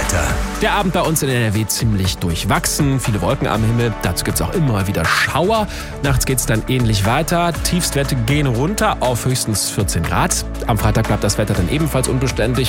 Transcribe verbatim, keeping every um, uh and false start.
Wetter. Der Abend bei uns in N R W ziemlich durchwachsen. Viele Wolken am Himmel. Dazu gibt es auch immer wieder Schauer. Nachts geht es dann ähnlich weiter. Tiefstwerte gehen runter auf höchstens vierzehn Grad. Am Freitag bleibt das Wetter dann ebenfalls unbeständig.